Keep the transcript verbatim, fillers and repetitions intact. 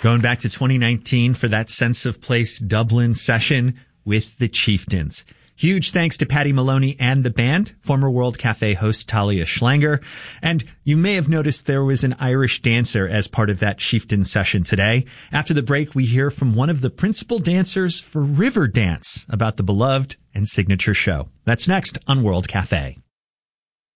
Going back to twenty nineteen for that Sense of Place Dublin session with the Chieftains. Huge thanks to Paddy Maloney and the band, former World Cafe host Talia Schlanger. And you may have noticed there was an Irish dancer as part of that Chieftain session today. After the break, we hear from one of the principal dancers for Riverdance about the beloved and signature show. That's next on World Cafe.